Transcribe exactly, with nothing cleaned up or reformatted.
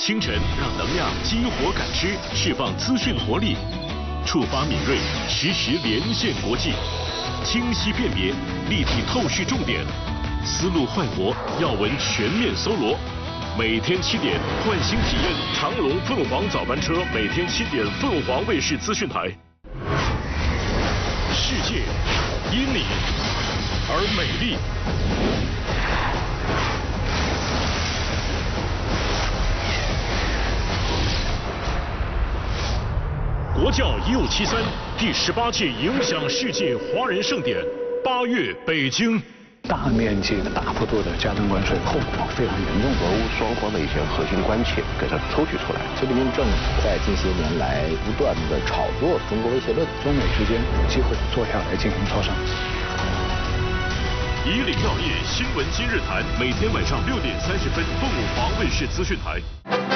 清晨让能量激活感知，释放资讯活力，触发敏锐，实时连线国际，清晰辨别，立体透视重点，思路焕活，要闻全面搜罗。每天七点，换新体验长龙凤凰早班车，每天七点，凤凰卫视资讯台。世界因你而美丽。国教一五七三第十八届影响世界华人盛典，八月北京。 大面积的、大幅度的加征关税，后果非常严重。 俄乌双方的一些核心关切给它抽取出来。 习近平政府在近些年来不断的炒作中国威胁论， 中美之间有机会坐下来进行磋商。 以岭药业新闻今日谈，每天晚上六点三十分，凤凰卫视资讯台。